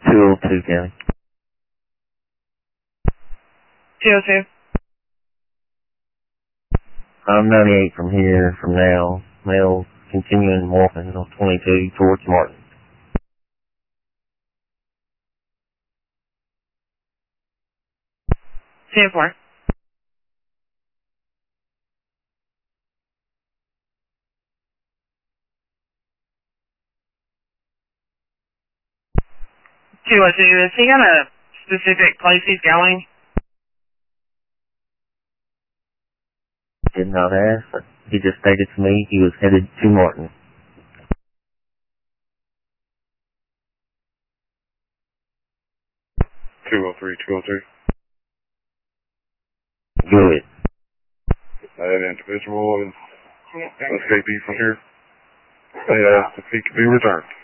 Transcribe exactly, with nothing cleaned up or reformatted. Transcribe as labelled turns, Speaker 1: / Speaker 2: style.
Speaker 1: two oh two, County.
Speaker 2: two oh two.
Speaker 1: I'm ninety-eight from here, from now. Male continuing walking on twenty-two towards Martin.
Speaker 2: two oh four. two oh two, is he got a specific place he's going?
Speaker 1: Did not ask, but he just stated to me he was headed to Martin.
Speaker 3: two oh three, two oh three.
Speaker 1: Good.
Speaker 3: That individual is escapee from here. They asked if he could be returned.